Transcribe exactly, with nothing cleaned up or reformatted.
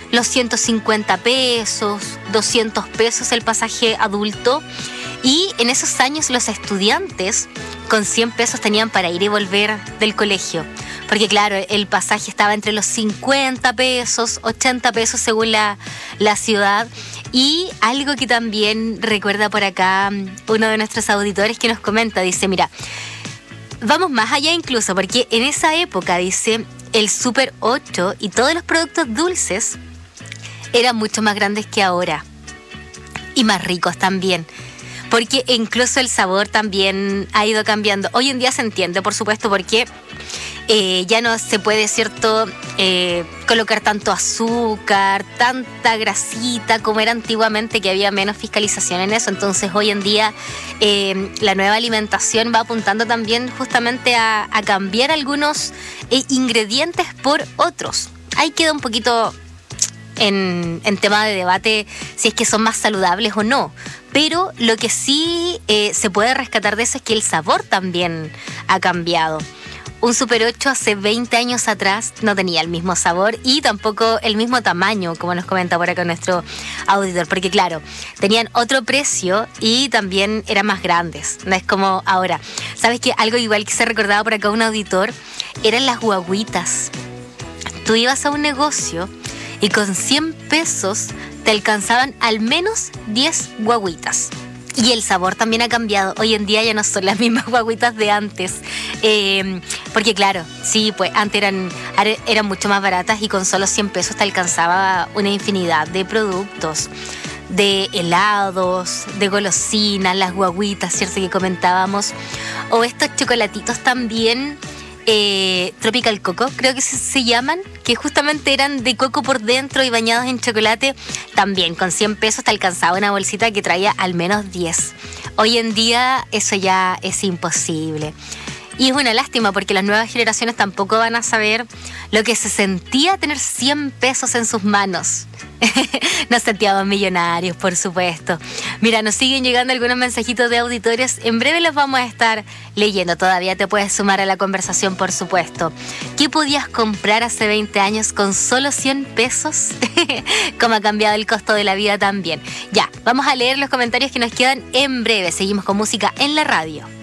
los ciento cincuenta pesos, doscientos pesos el pasaje adulto. Y en esos años los estudiantes con cien pesos tenían para ir y volver del colegio. Porque claro, el pasaje estaba entre los cincuenta pesos, ochenta pesos según la, la ciudad. Y algo que también recuerda por acá uno de nuestros auditores que nos comenta, dice, mira, vamos más allá incluso, porque en esa época, dice, el Super ocho y todos los productos dulces eran mucho más grandes que ahora. Y más ricos también. Porque incluso el sabor también ha ido cambiando. Hoy en día se entiende, por supuesto, porque eh, ya no se puede, ¿cierto?, eh, colocar tanto azúcar, tanta grasita como era antiguamente, que había menos fiscalización en eso. Entonces hoy en día eh, la nueva alimentación va apuntando también justamente a, a cambiar algunos eh, ingredientes por otros. Ahí queda un poquito en, en tema de debate si es que son más saludables o no. Pero lo que sí eh, se puede rescatar de eso es que el sabor también ha cambiado. Un Super ocho hace veinte años atrás no tenía el mismo sabor y tampoco el mismo tamaño, como nos comenta por acá nuestro auditor. Porque claro, tenían otro precio y también eran más grandes. No es como ahora. ¿Sabes qué? Algo igual que se recordaba por acá un auditor eran las guaguitas. Tú ibas a un negocio y con cien pesos te alcanzaban al menos diez guaguitas. Y el sabor también ha cambiado. Hoy en día ya no son las mismas guaguitas de antes. Eh, porque claro, sí, pues antes eran, eran mucho más baratas y con solo cien pesos te alcanzaba una infinidad de productos. De helados, de golosinas, las guaguitas, ¿cierto?, que comentábamos. O estos chocolatitos también, eh, Tropical Coco, creo que se, se llaman, que justamente eran de coco por dentro y bañados en chocolate. También con cien pesos te alcanzaba una bolsita que traía al menos diez. Hoy en día eso ya es imposible. Y es una lástima porque las nuevas generaciones tampoco van a saber lo que se sentía tener cien pesos en sus manos. Nos sentíamos millonarios, por supuesto. Mira, nos siguen llegando algunos mensajitos de auditores. En breve los vamos a estar leyendo. Todavía te puedes sumar a la conversación, por supuesto. ¿Qué podías comprar hace veinte años con solo cien pesos? ¿Cómo ha cambiado el costo de la vida también? Ya, vamos a leer los comentarios que nos quedan en breve. Seguimos con música en la radio.